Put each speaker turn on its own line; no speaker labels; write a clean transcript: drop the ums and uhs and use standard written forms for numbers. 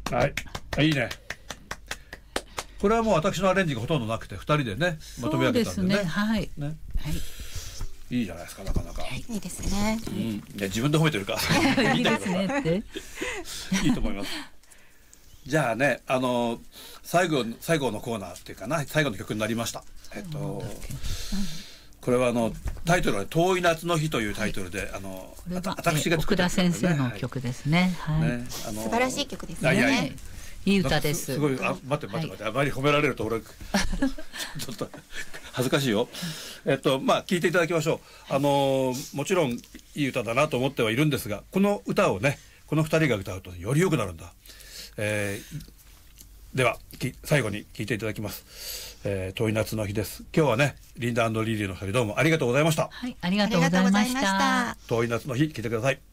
はい、いいね。これはもう私のアレンジがほとんどなくて2人でねまとめ上げたんでね。
そうですね、はい
ね、
はい、
いいじゃないですか、なかなか。
いいですね。
うん、いや自分で褒めてるから
いいですねって
いいと思います。じゃあね、最後のコーナーっていうかな、最後の曲になりました。これはタイトルは遠い夏の日というタイトルで、
これは
私が作
奥田
った曲
先生の曲ですね。はい、
ね、
素晴らしい曲です
いやいや
ね。
いい歌です。
すごい、待って、あまり褒められると俺ちょっと恥ずかしいよ。まあ聞いていただきましょう。もちろんいい歌だなと思ってはいるんですが、この歌をねこの2人が歌うとより良くなるんだ。では最後に聴いていただきます。遠い夏の日です。今日はねリンダ&リリーの2人どうもありがとうございました。
はい、ありがとうございました。
遠い夏の日聴いてください。